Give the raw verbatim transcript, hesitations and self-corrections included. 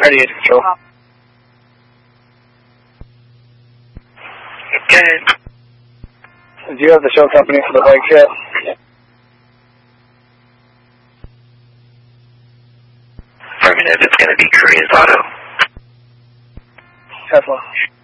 Ready to control. Okay. Do you have the show company for the bike yet? Affirmative, it's going to be Korea's Auto. Tesla.